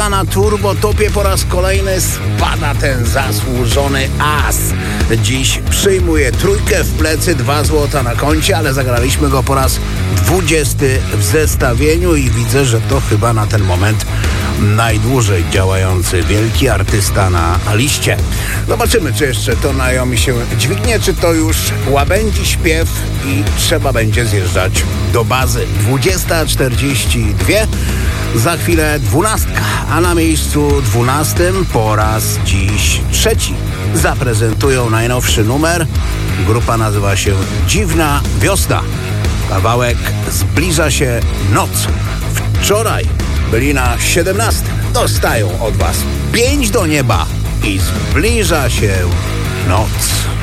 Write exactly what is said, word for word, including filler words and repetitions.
Chyba na turbotopie po raz kolejny spada ten zasłużony as. Dziś przyjmuje trójkę w plecy, dwa złota na koncie, ale zagraliśmy go po raz dwudziesty w zestawieniu i widzę, że to chyba na ten moment najdłużej działający wielki artysta na liście. Zobaczymy, czy jeszcze to Naomi się dźwignie, czy to już łabędzi śpiew i trzeba będzie zjeżdżać do bazy. dwudziesta czterdzieści dwa, za chwilę dwunastka, a na miejscu dwunastym po raz dziś trzeci zaprezentują najnowszy numer. Grupa nazywa się Dziwna Wiosna. Kawałek Zbliża się noc. Wczoraj byli na siedemnastym. Dostają od was pięć do nieba i zbliża się noc.